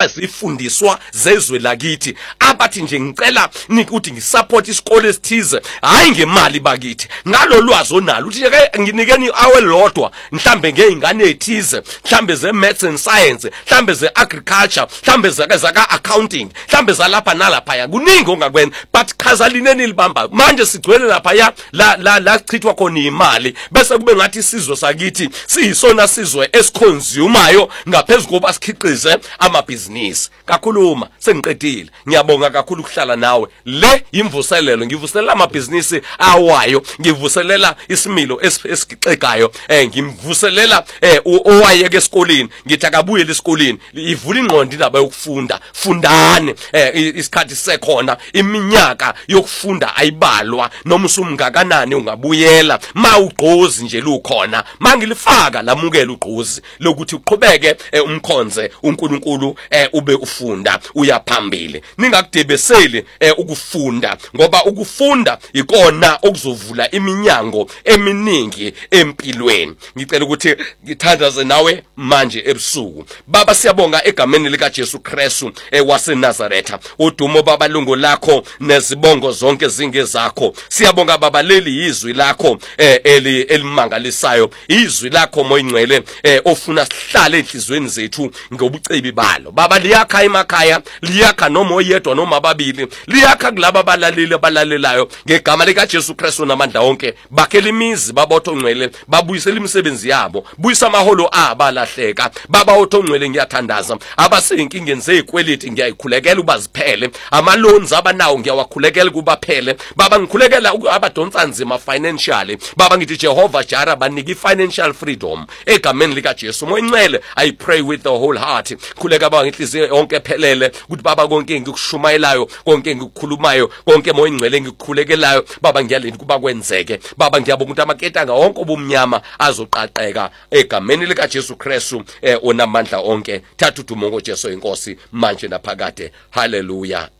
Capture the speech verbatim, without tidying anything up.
azifundiswa zezwe lakithi abathi nje ngicela ukuthi ngisupport isikole esithize hayi ngemali bakithi ngalo lwazi onalo uthi ke nginikeni awe lodwa mhlambe ngeingane ethize mhlambe ze maths and science mhlambe ze agriculture mhlambe zaka zaka accounting mhlambe zalapha nalapha ya kuningi ongakwenza but khazalineni libamba manje sigcwele lapha ya la la la chithwa khona imali bese kube ngathi isizwe sakithi siyisona sizwe esiconsumayo ngaphezulu koba sikhiqize amabhizinisi kakhuluma sengiqedile ngiyabonga kakhulu ukuhlala nawe le imvuselelo ngivuselela amabhizinisi awayo ngivuselela isimilo esigixekayo eh ngimvuselela eh owayeke esikoleni ngithi akabuye esikoleni ivula ingqondo indaba yokufunda fundane eh isikhathi sekhona iminyaka yokufunda ayibalwa noma usumngakanani ungabuyela ma ugqozi nje lukhona mangilifaka lamukela ugqozi lokuthi uqhubeke umkhonze uNkulunkulu eh ube ufunda uyaphambili ningakudebeseli eh ukufunda ngoba ukufunda ikona okuzovula iminyango eminingi empilweni ngicela ukuthi ngithandaze nawe manje ebusuku baba siyabonga egameni lika Jesu Kristu waseNazaretha udumo baba lungu lakho nezibongo zonke zingezakho siyabonga baba leli izwi lakho eli elimangalisayo izwi lakho moyingcwele ofuna sihlale enhlizweni zethu ngobucebi balo baba liyakha emakhaya liyakha noma oyedwa noma ababili liyakha kulabo abalaleli abalalelayo ngegama lika Jesu Kristu namandla onke bakhela imizi babotho ngcwele babuyisela imisebenzi yabo buyisa amaholo abalahleka baba otho ngcwele ngiyathandaza abasenkingeni zezikweleti ngiyayikhulekela ubaziphele amaloans abanawo ngiyawakhulekela kubaphele baba ngikhulekela abadonsa nzima financially baba ngithi Jehova Jara baniki financial freedom egameni lika Jesu moyincele I pray with the whole heart khuleka baba ngihlizwe yonke ephelele ukuthi baba konke ngikushumelayo konke ngikukhulumayo konke moyingcwele ngikukhulekelayo baba ngiyalinda kuba kwenzeke baba ngiyabonga ukuthi amaketanga wonke obumnyama azoqaqeka egameni lika Jesu Kristu onamandla onke thatha udumo ngoJesu inkosi manje naphakade haleluya.